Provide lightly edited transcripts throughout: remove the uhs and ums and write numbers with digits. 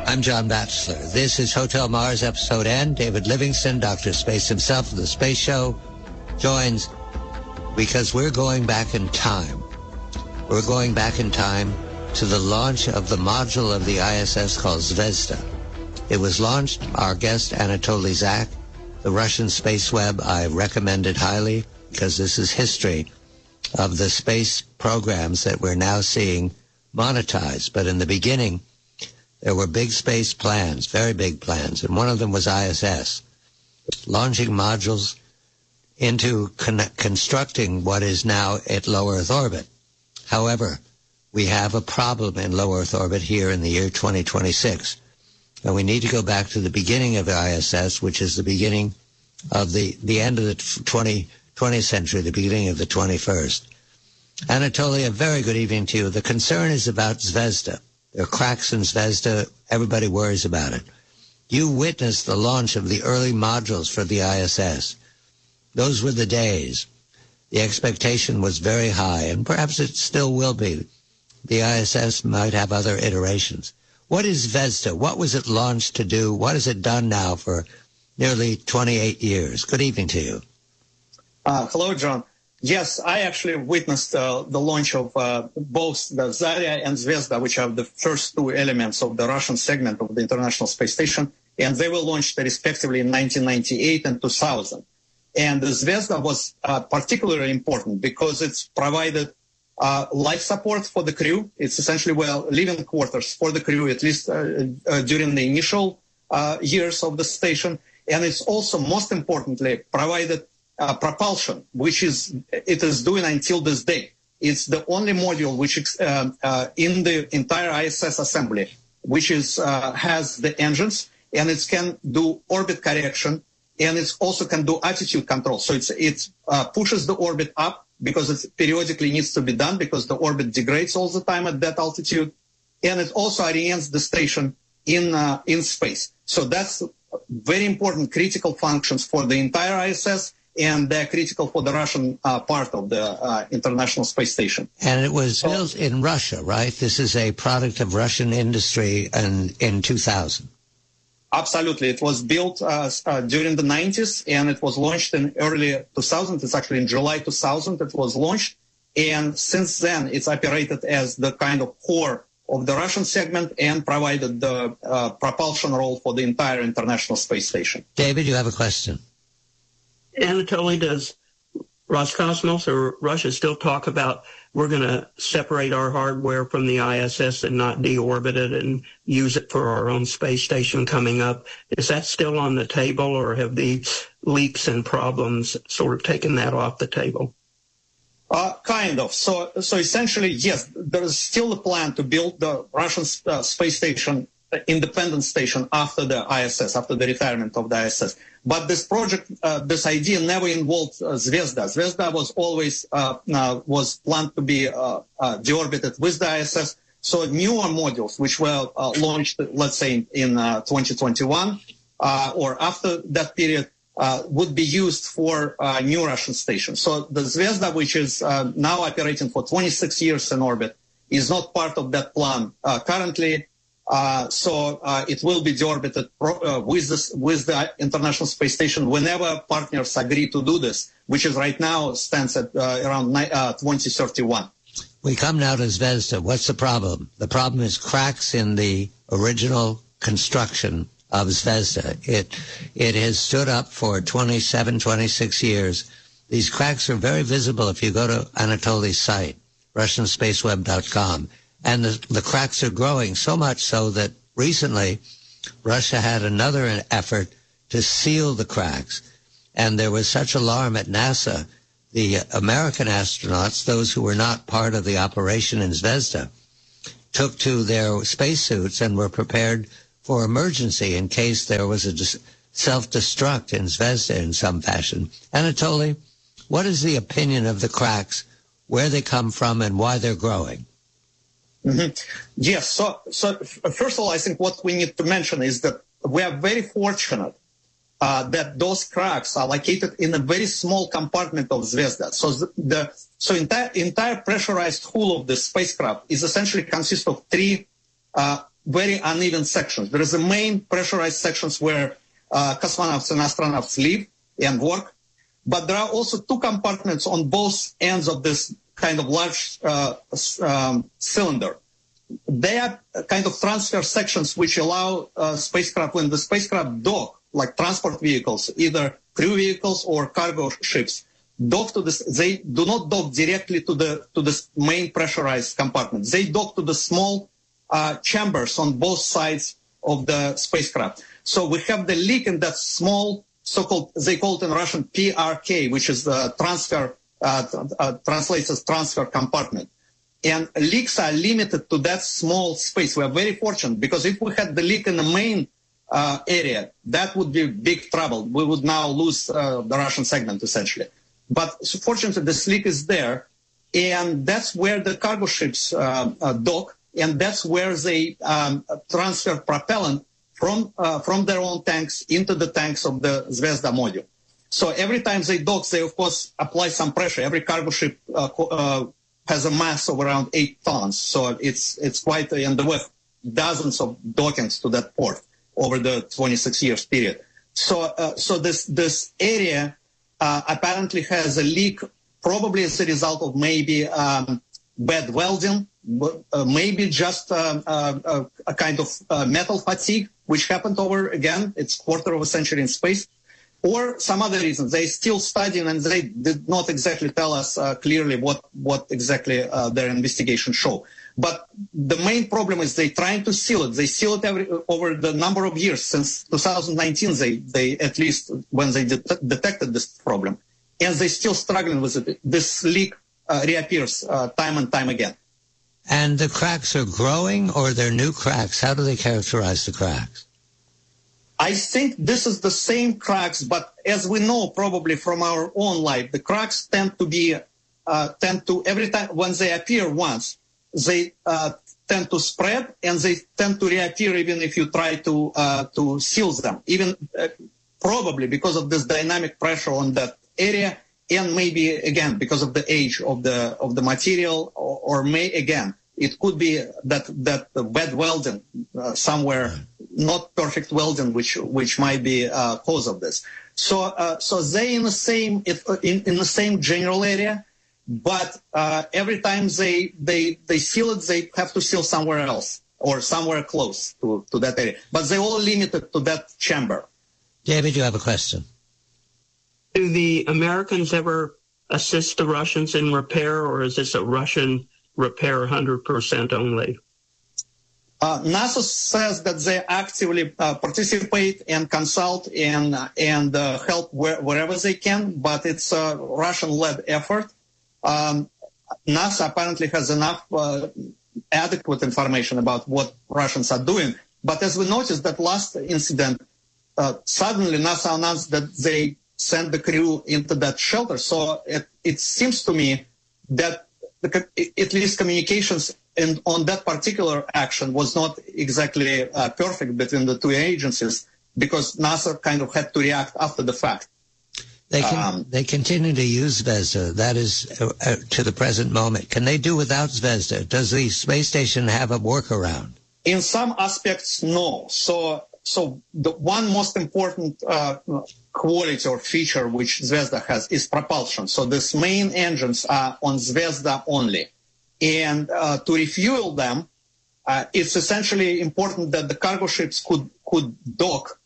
I'm John Batchelor. This is Hotel Mars Episode N. David Livingston, Dr. Space himself of the Space Show, joins because we're going back in time. We're going back in time to the launch of the module of the ISS called Zvezda. It was launched, our guest Anatoly Zak, the Russian space web. I recommend it highly because this is history of the space programs that we're now seeing monetized. But in the beginning, there were big space plans, very big plans, and one of them was ISS, launching modules into constructing what is now at low Earth orbit. However, we have a problem in low Earth orbit here in the year 2026, and we need to go back to the beginning of the ISS, which is the beginning of the end of the 20th century, the beginning of the 21st. Anatoly, a very good evening to you. The concern is about Zvezda. There are cracks in Zvezda. Everybody worries about it. You witnessed the launch of the early modules for the ISS. Those were the days. The expectation was very high, and perhaps it still will be. The ISS might have other iterations. What is Zvezda? What was it launched to do? What has it done now for nearly 28 years? Good evening to you. Hello, John. Yes, I actually witnessed the launch of both the Zarya and Zvezda, which are the first two elements of the Russian segment of the International Space Station, and they were launched respectively in 1998 and 2000. And the Zvezda was particularly important because it's provided life support for the crew. It's essentially living quarters for the crew, at least during the initial years of the station. And it's also, most importantly, provided propulsion, which it is doing until this day. It's the only module which in the entire ISS assembly, which has the engines, and it can do orbit correction, and it also can do attitude control. So it pushes the orbit up because it periodically needs to be done because the orbit degrades all the time at that altitude, and it also orients the station in space. So that's very important critical functions for the entire ISS, and they're critical for the Russian part of the International Space Station. And it was built in Russia, right? This is a product of Russian industry in 2000. Absolutely. It was built during the 90s, and it was launched in early 2000. It's actually in July 2000 it was launched. And since then, it's operated as the kind of core of the Russian segment and provided the propulsion role for the entire International Space Station. David, you have a question. Anatoly, does Roscosmos or Russia still talk about we're going to separate our hardware from the ISS and not deorbit it and use it for our own space station coming up? Is that still on the table, or have the leaks and problems sort of taken that off the table? Kind of. So essentially, yes, there is still a plan to build the Russian space station, independent station after the ISS, after the retirement of the ISS. But this project, this idea never involved Zvezda. Zvezda was always was planned to be deorbited with the ISS. So newer modules, which were launched, let's say, in 2021 or after that period, would be used for new Russian stations. So the Zvezda, which is now operating for 26 years in orbit, is not part of that plan currently. So it will be deorbited with the International Space Station whenever partners agree to do this, which is right now stands at around 2031. We come now to Zvezda. What's the problem? The problem is cracks in the original construction of Zvezda. It has stood up for 27, 26 years. These cracks are very visible if you go to Anatoly's site, RussianSpaceWeb.com. And the cracks are growing so much so that recently Russia had another effort to seal the cracks. And there was such alarm at NASA. The American astronauts, those who were not part of the operation in Zvezda, took to their spacesuits and were prepared for emergency in case there was a self-destruct in Zvezda in some fashion. Anatoly, what is the opinion of the cracks, where they come from, and why they're growing? Mm-hmm. Yes. So first of all, I think what we need to mention is that we are very fortunate that those cracks are located in a very small compartment of Zvezda. So entire pressurized hull of the spacecraft is essentially consists of three very uneven sections. There is the main pressurized sections where cosmonauts and astronauts live and work, but there are also two compartments on both ends of this kind of large cylinder. They are kind of transfer sections which allow spacecraft, when the spacecraft dock, like transport vehicles, either crew vehicles or cargo ships, dock to this. They do not dock directly to the main pressurized compartment. They dock to the small chambers on both sides of the spacecraft. So we have the leak in that small, so-called, they call it in Russian PRK, which is the transfer, translates as transfer compartment. And leaks are limited to that small space. We are very fortunate, because if we had the leak in the main area, that would be big trouble. We would now lose the Russian segment, essentially. But fortunately, this leak is there, and that's where the cargo ships dock, and that's where they transfer propellant from their own tanks into the tanks of the Zvezda module. So every time they dock, they, of course, apply some pressure. Every cargo ship has a mass of around 8 tons. So it's quite, and there were dozens of dockings to that port over the 26 years period. So this area apparently has a leak, probably as a result of maybe bad welding, maybe just a kind of metal fatigue, which happened over, again, it's quarter of a century in space, or some other reasons. They still studying, and they did not exactly tell us clearly what exactly their investigation show. But the main problem is they trying to seal it. They seal it over the number of years. Since 2019, they at least when they detected this problem, and they still struggling with it. This leak reappears time and time again. And the cracks are growing, or they're new cracks? How do they characterize the cracks? I think this is the same cracks, but as we know probably from our own life, the cracks tend to every time when they appear once, they tend to spread, and they tend to reappear even if you try to seal them, even probably because of this dynamic pressure on that area, and maybe again because of the age of the material, or again it could be that the bad welding somewhere, not perfect welding, which might be cause of this. So they in the same general area. But every time they seal it, they have to seal somewhere else or somewhere close to that area. But they're all limited to that chamber. David, you have a question. Do the Americans ever assist the Russians in repair, or is this a Russian repair 100% only? NASA says that they actively participate and consult and help wherever they can, but it's a Russian-led effort. NASA apparently has enough adequate information about what Russians are doing. But as we noticed, that last incident, suddenly NASA announced that they sent the crew into that shelter. So it seems to me that at least communications on that particular action was not exactly perfect between the two agencies, because NASA kind of had to react after the fact. They continue to use Zvezda. That is to the present moment. Can they do without Zvezda? Does the space station have a workaround? In some aspects, no. So the one most important quality or feature which Zvezda has is propulsion. So these main engines are on Zvezda only. And to refuel them, it's essentially important that the cargo ships could dock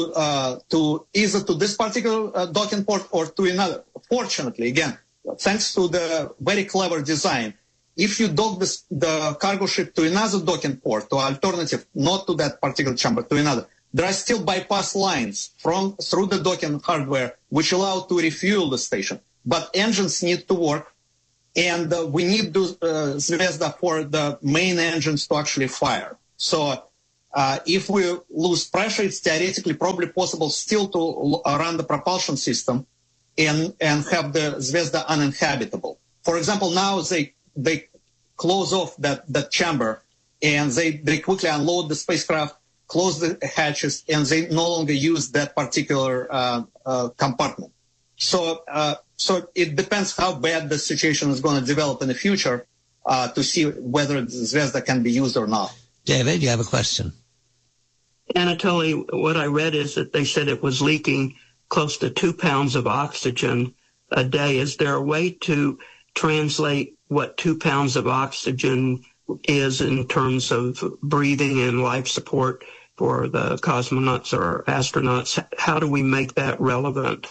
to either to this particular docking port or to another. Fortunately, again, thanks to the very clever design, if you dock the cargo ship to another docking port, to alternative, not to that particular chamber, to another, there are still bypass lines through the docking hardware which allow to refuel the station. But engines need to work, and we need Zvezda for the main engines to actually fire. So if we lose pressure, it's theoretically probably possible still to run the propulsion system and have the Zvezda uninhabitable. For example, now they close off that chamber, and they quickly unload the spacecraft, close the hatches, and they no longer use that particular compartment. So it depends how bad the situation is going to develop in the future to see whether the Zvezda can be used or not. David, you have a question? Anatoly, what I read is that they said it was leaking close to 2 pounds of oxygen a day. Is there a way to translate what 2 pounds of oxygen is in terms of breathing and life support for the cosmonauts or astronauts? How do we make that relevant?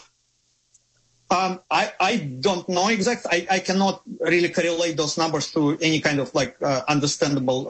I don't know exactly. I cannot really correlate those numbers to any kind of understandable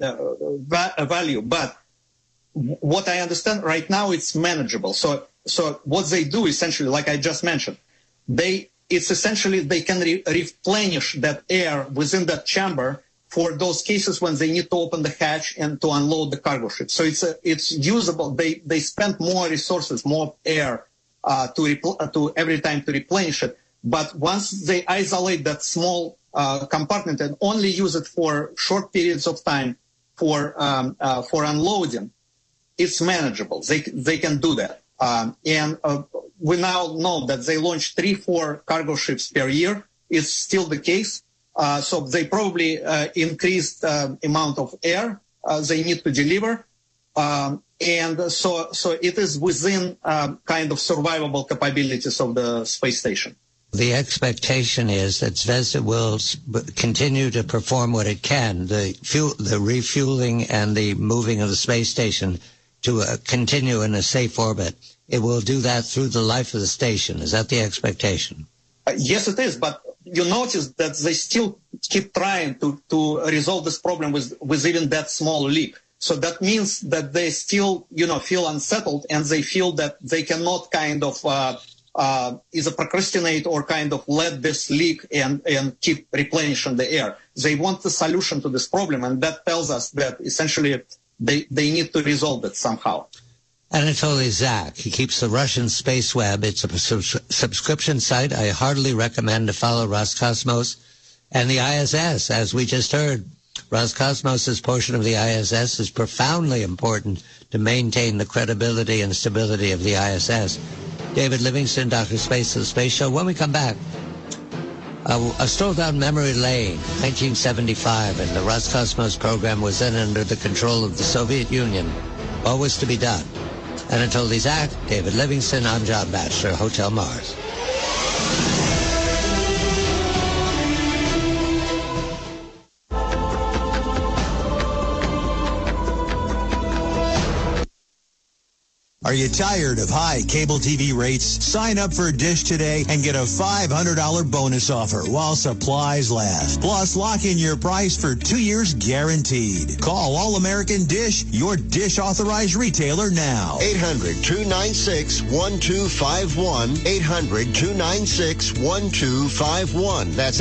value. But what I understand right now, it's manageable. So what they do essentially, like I just mentioned, they can replenish that air within that chamber for those cases when they need to open the hatch and to unload the cargo ship. So it's usable. They spend more resources, more air to every time to replenish it. But once they isolate that small compartment and only use it for short periods of time for unloading, it's manageable. They can do that. And we now know that they launch 3-4 cargo ships per year. It's still the case. So they probably increased amount of air they need to deliver. And so it is within kind of survivable capabilities of the space station. The expectation is that Zvezda will continue to perform what it can, the refueling and the moving of the space station to continue in a safe orbit. It will do that through the life of the station. Is that the expectation? Yes, it is. But you notice that they still keep trying to resolve this problem with even that small leak. So that means that they still, feel unsettled, and they feel that they cannot kind of either procrastinate or kind of let this leak and keep replenishing the air. They want the solution to this problem, and that tells us that essentially they need to resolve it somehow. Anatoly Zak, he keeps the Russian Space Web. It's a subscription site. I heartily recommend to follow Roscosmos and the ISS. As we just heard, Roscosmos' portion of the ISS is profoundly important to maintain the credibility and stability of the ISS. David Livingston, Dr. Space of the Space Show. When we come back, a stroll down memory lane, 1975, and the Roscosmos program was then under the control of the Soviet Union. What was to be done? Anatoly Zak, David Livingston, I'm John Batchelor, Hotel Mars. Are you tired of high cable TV rates? Sign up for Dish today and get a $500 bonus offer while supplies last. Plus, lock in your price for 2 years guaranteed. Call All-American Dish, your Dish authorized retailer now. 800-296-1251. 800-296-1251. That's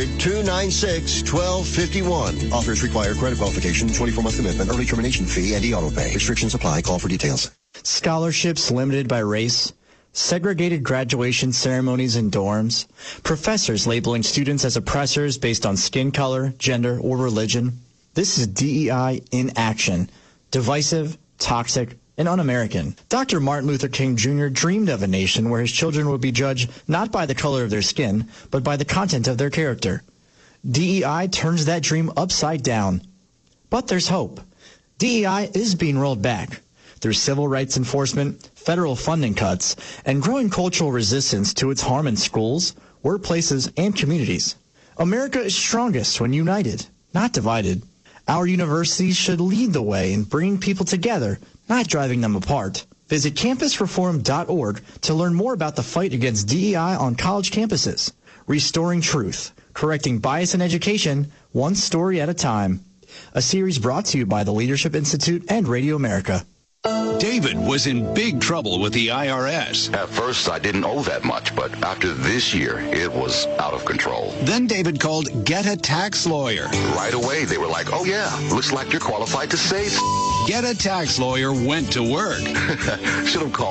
800-296-1251. Offers require credit qualification, 24-month commitment, early termination fee, and e-auto pay. Restrictions apply. Call for details. Scholarships limited by race, segregated graduation ceremonies in dorms, professors labeling students as oppressors based on skin color, gender, or religion. This is DEI in action. Divisive, toxic, and un-American. Dr. Martin Luther King Jr. dreamed of a nation where his children would be judged not by the color of their skin, but by the content of their character. DEI turns that dream upside down. But there's hope. DEI is being rolled back. Through civil rights enforcement, federal funding cuts, and growing cultural resistance to its harm in schools, workplaces, and communities. America is strongest when united, not divided. Our universities should lead the way in bringing people together, not driving them apart. Visit campusreform.org to learn more about the fight against DEI on college campuses. Restoring truth, correcting bias in education, one story at a time. A series brought to you by the Leadership Institute and Radio America. David was in big trouble with the IRS. At first, I didn't owe that much, but after this year, it was out of control. Then David called Get a Tax Lawyer. Right away, they were like, oh yeah, looks like you're qualified to save. Get a Tax Lawyer went to work. Should have called